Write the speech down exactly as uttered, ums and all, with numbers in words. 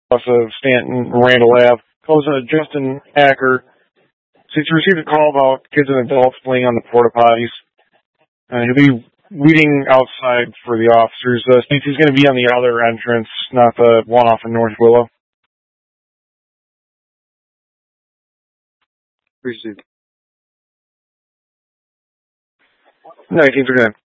off of Stanton and Randall Ave. Calls uh, Justin Acker. So he's received a call about kids and adults playing on the porta potties. Uh, he'll be waiting outside for the officers. Uh, thinks he's going to be on the other entrance, not the one off of North Willow. Appreciate it. nineteenth are good.